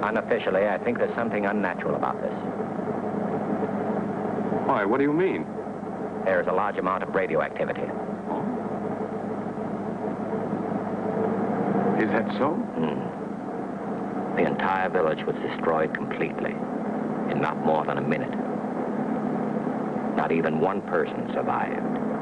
Unofficially, I think there's something unnatural about this. Why, what do you mean? There is a large amount of radioactivity. Is that so? The entire village was destroyed completely in not more than a minute. Not even one person survived.